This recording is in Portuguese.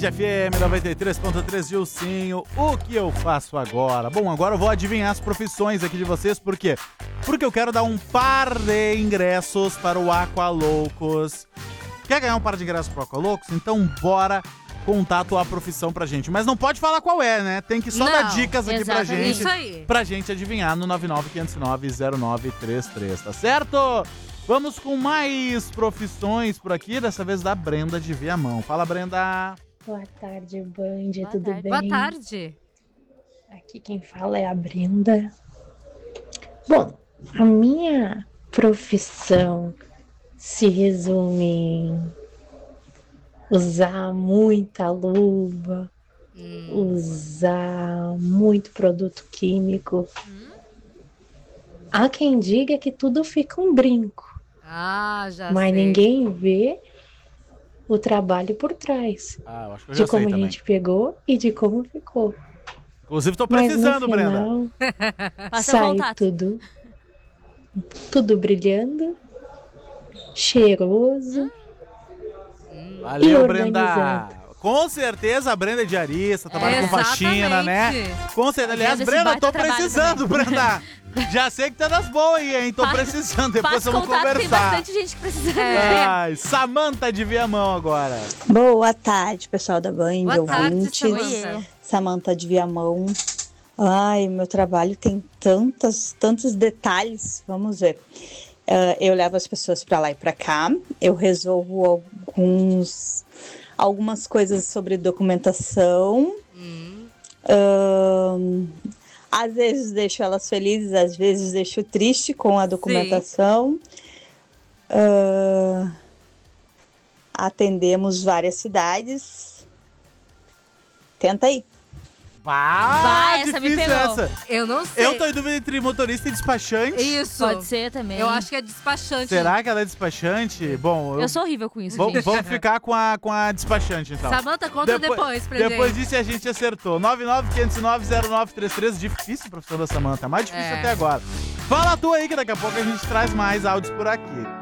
Band FM 93.3 Gilcinho, o que eu faço agora? Bom, agora eu vou adivinhar as profissões aqui de vocês, por quê? Porque eu quero dar um par de ingressos para o Aqualoucos. Quer ganhar um par de ingressos para o Aqualoucos? Então bora contar a tua profissão pra gente. Mas não pode falar qual é, né? Tem que só dar dicas aqui pra gente. Isso aí. Pra gente adivinhar no 995090933, tá certo? Vamos com mais profissões por aqui, dessa vez da Brenda de Viamão. Fala, Brenda. Boa tarde, Band, tudo tarde. bem? Boa tarde. Aqui quem fala é a Brenda. Bom, a minha profissão se resume em usar muita luva, usar muito produto químico. Há quem diga que tudo fica um brinco, Já mas sei. ninguém vê o trabalho por trás. Eu acho que eu De já sei como a também. gente pegou e de como ficou. Inclusive, tô Mas precisando, no Brenda. final, Passa o sai contato. tudo brilhando, cheiroso. Valeu, E Brenda. organizado. Com certeza a Brenda é diarista, trabalha com faxina, né? Com certeza. Aliás, Fazendo esse Brenda, baita tô trabalho precisando, Brenda. Já sei que tá das boas aí, hein? Tô precisando, depois Passa vamos contato, tem conversar. bastante gente que precisa. Ai, Samanta de Viamão agora. Boa tarde, pessoal da Band, Boa tarde, ouvintes. Samanta. Samanta de Viamão. Ai, meu trabalho tem tantos detalhes. Vamos ver. Eu levo as pessoas para lá e para cá. Eu resolvo algumas coisas sobre documentação. Às vezes deixo elas felizes, às vezes deixo triste com a documentação. Atendemos várias cidades. Tenta aí. Vai, essa me difícil pegou. essa. Eu não sei. Eu tô em dúvida entre motorista e despachante. Isso. Pode ser também. Eu acho que é despachante. Será que ela é despachante? Bom, Eu sou horrível com isso, Vamos gente. ficar com a despachante, então. Samanta, conta depois pra Depois gente. disso a gente acertou. 995090933. Difícil a profissão da Samanta. Mais difícil até agora. Fala tu aí que daqui a pouco a gente traz mais áudios por aqui.